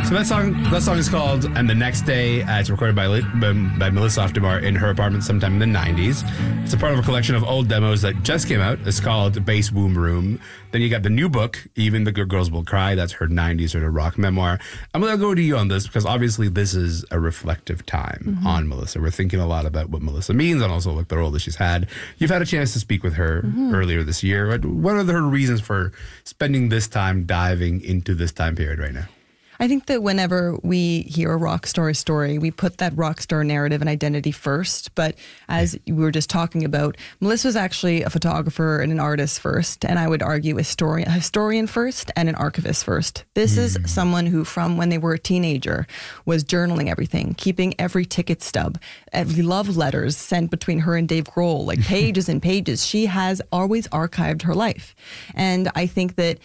So that song is called "And the Next Day." It's recorded by Melissa Oftemar in her apartment sometime in the 90s. It's a part of a collection of old demos that just came out. It's called Bass Womb Room. Then you got the new book, Even the Good Girls Will Cry. That's her 90s sort of rock memoir. I'm going to go to you on this because obviously this is a reflective time on Melissa. We're thinking a lot about what Melissa means and also like the role that she's had. You've had a chance to speak with her earlier this year. What are her reasons for spending this time diving into this time period right now? I think that whenever we hear a rock star story, we put that rock star narrative and identity first. But as we were just talking about, Melissa was actually a photographer and an artist first, and I would argue a historian first and an archivist first. This is someone who, from when they were a teenager, was journaling everything, keeping every ticket stub, every love letters sent between her and Dave Grohl, like pages and pages. She has always archived her life. And I think that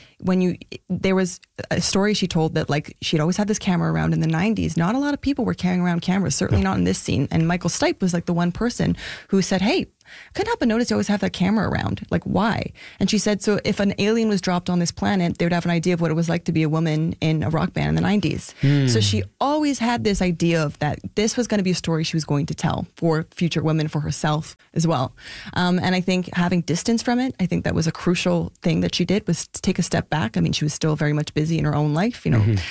there was a story she told that like she'd always had this camera around in the 90s. Not a lot of people were carrying around cameras, certainly not in this scene. And Michael Stipe was like the one person who said, hey, couldn't help but notice you always have that camera around. Like, why? And she said, so if an alien was dropped on this planet, they would have an idea of what it was like to be a woman in a rock band in the 90s. So she always had this idea of that this was going to be a story she was going to tell for future women, for herself as well. And I think having distance from it, I think that was a crucial thing that she did, was to take a step back. I mean, she was still very much busy in her own life,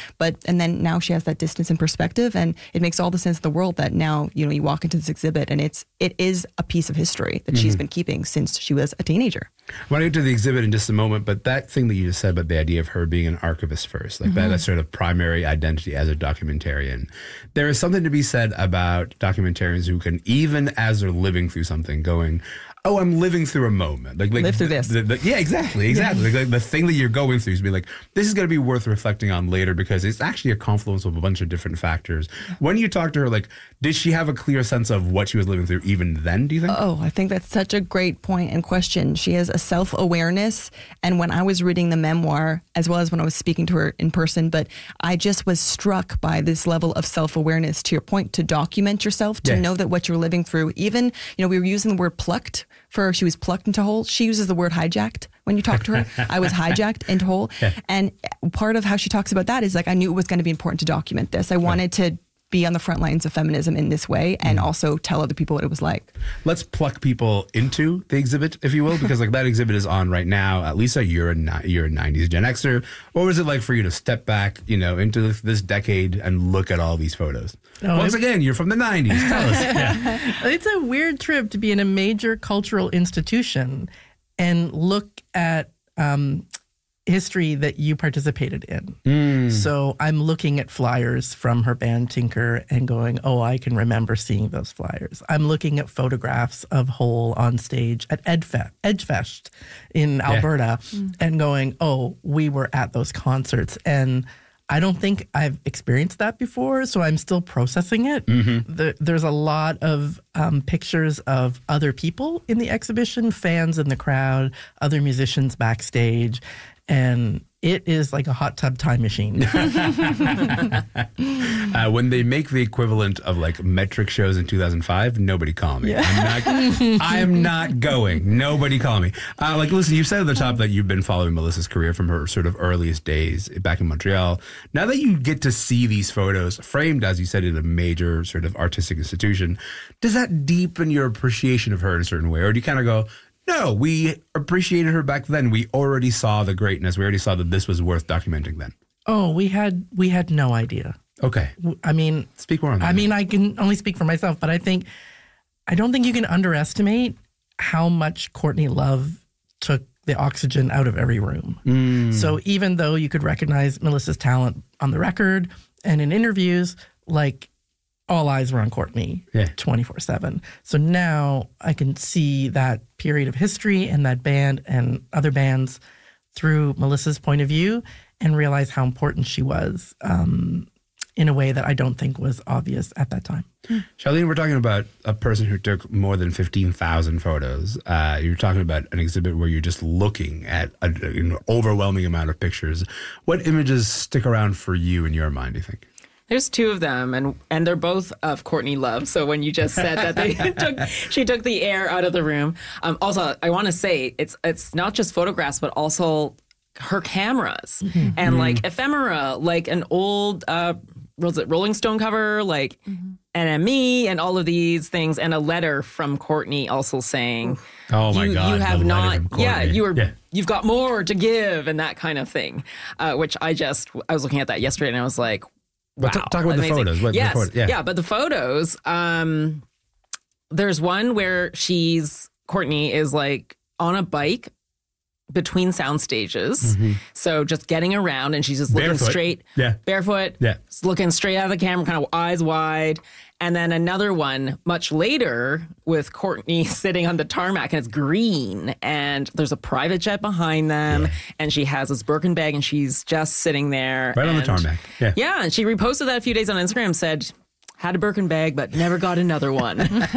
and then now she has that distance and perspective, and it makes all the sense in the world that now, you walk into this exhibit and it is a piece of history that she's been keeping since she was a teenager. I want to get to the exhibit in just a moment, but that thing that you just said about the idea of her being an archivist first, like that sort of primary identity as a documentarian, there is something to be said about documentarians who can, even as they're living through something, going, oh, I'm living through a moment. Like live through this. Yeah, exactly. Like the thing that you're going through is be like, this is going to be worth reflecting on later because it's actually a confluence of a bunch of different factors. When you talk to her, like, did she have a clear sense of what she was living through even then, do you think? Oh, I think that's such a great point and question. She has a self-awareness. And when I was reading the memoir, as well as when I was speaking to her in person, but I just was struck by this level of self-awareness, to your point, to document yourself, to know that what you're living through, even, we were using the word plucked. She was plucked into whole. She uses the word hijacked when you talk to her. I was hijacked into whole. Yeah. And part of how she talks about that is like, I knew it was going to be important to document this. I wanted to be on the front lines of feminism in this way and also tell other people what it was like. Let's pluck people into the exhibit, if you will, because like that exhibit is on right now. Lisa, you're a 90s Gen Xer. What was it like for you to step back, into this decade and look at all these photos? Once again, you're from the 90s. Tell us. Yeah. It's a weird trip to be in a major cultural institution and look at history that you participated in. So I'm looking at flyers from her band Tinker and going, oh, I can remember seeing those flyers. I'm looking at photographs of Hole on stage at Edgefest in Alberta and going, oh, we were at those concerts. And I don't think I've experienced that before, so I'm still processing it. There's a lot of pictures of other people in the exhibition, fans in the crowd, other musicians backstage, and it is like a hot tub time machine. When they make the equivalent of like metric shows in 2005, nobody call me. Yeah. I am not going. Nobody call me. Listen, you said at the top that you've been following Melissa's career from her sort of earliest days back in Montreal. Now that you get to see these photos framed, as you said, in a major sort of artistic institution, does that deepen your appreciation of her in a certain way? Or do you kind of go, no, we appreciated her back then. We already saw the greatness. We already saw that this was worth documenting then. Oh, we had no idea. Okay. I mean, speak more on that. I mean, I can only speak for myself, but I don't think you can underestimate how much Courtney Love took the oxygen out of every room. So even though you could recognize Melissa's talent on the record and in interviews, like, all eyes were on Courtney 24/7. So now I can see that period of history and that band and other bands through Melissa's point of view and realize how important she was in a way that I don't think was obvious at that time. Charlene, we're talking about a person who took more than 15,000 photos. You're talking about an exhibit where you're just looking at an overwhelming amount of pictures. What images stick around for you in your mind, do you think? There's two of them, and they're both of Courtney Love. So when you just said that she took the air out of the room. Also, I want to say it's not just photographs, but also her cameras and like ephemera, like an old was it Rolling Stone cover, like NME and all of these things, and a letter from Courtney also saying, Oh my God, you the have letter not, from Courtney. you've got more to give," and that kind of thing, which I was looking at that yesterday and I was like, wow. But talk about the amazing. photos. Yes, the photos. Yeah. but the photos, there's one where Courtney is like on a bike between sound stages. So just getting around, and she's just looking Barefoot. straight, barefoot, just looking straight out of the camera, kind of eyes wide. And then another one much later with Courtney sitting on the tarmac, and it's green, and there's a private jet behind them, and she has this Birkin bag, and she's just sitting there. Right on the tarmac. Yeah, and she reposted that a few days on Instagram, said, "Had a Birkin bag, but never got another one."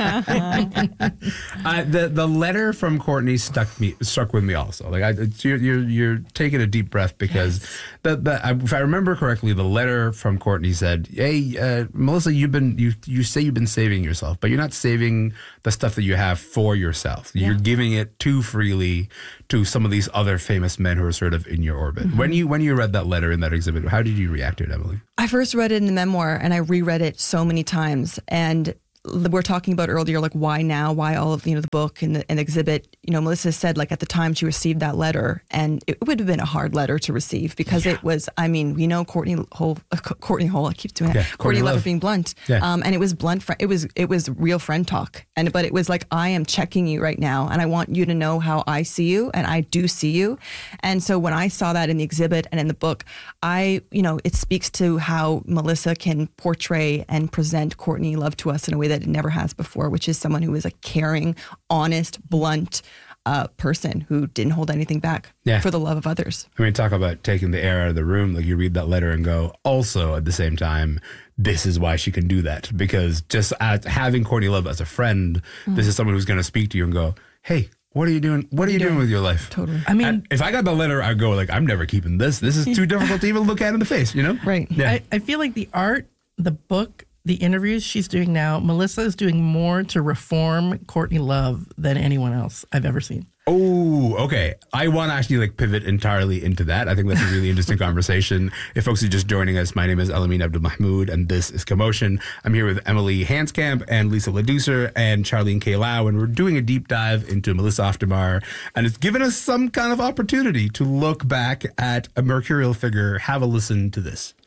The letter from Courtney stuck with me also. Like you're taking a deep breath because if I remember correctly, the letter from Courtney said, "Hey, Melissa, you say you've been saving yourself, but you're not saving the stuff that you have for yourself. You're giving it too freely to some of these other famous men who are sort of in your orbit." When you read that letter in that exhibit, how did you react to it, Emily? I first read it in the memoir, and I reread it so many times. And we're talking about earlier, like why now? Why all of the book and the exhibit? Melissa said like at the time she received that letter, and it would have been a hard letter to receive because it was. I mean, we know Courtney Hull. I keep doing it. Courtney Love being blunt, and it was blunt. It was real friend talk, but it was like, I am checking you right now, and I want you to know how I see you, and I do see you. And so when I saw that in the exhibit and in the book, it speaks to how Melissa can portray and present Courtney Love to us in a way that it never has before, which is someone who is a caring, honest, blunt person who didn't hold anything back for the love of others. I mean, talk about taking the air out of the room. Like you read that letter and go, also at the same time, this is why she can do that. Because just having Courtney Love as a friend, this is someone who's going to speak to you and go, "Hey, what are you doing? What are you doing with your life?" Totally. I mean, and if I got the letter, I'd go like, "I'm never keeping this. This is too difficult to even look at in the face," Right. Yeah. I feel like the art, the book, the interviews she's doing now, Melissa is doing more to reform Courtney Love than anyone else I've ever seen. Oh, okay. I want to actually pivot entirely into that. I think that's a really interesting conversation. If folks are just joining us, my name is Elamine Abdul-Mahmoud, and this is Commotion. I'm here with Emily Hanskamp and Lisa Ladoucer and Charlene K. Lau, and we're doing a deep dive into Melissa Aftermar, and it's given us some kind of opportunity to look back at a mercurial figure. Have a listen to this.